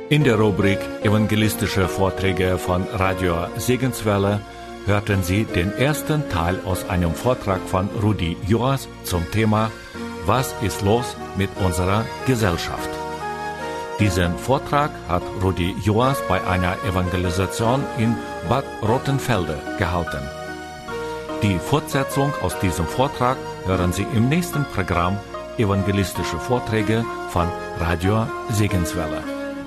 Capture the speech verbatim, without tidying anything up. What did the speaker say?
In der Rubrik Evangelistische Vorträge von Radio Segenswelle hörten Sie den ersten Teil aus einem Vortrag von Rudi Joas zum Thema Was ist los mit unserer Gesellschaft? Diesen Vortrag hat Rudi Joas bei einer Evangelisation in Bad Rottenfelde gehalten. Die Fortsetzung aus diesem Vortrag hören Sie im nächsten Programm Evangelistische Vorträge von Radio Segenswelle.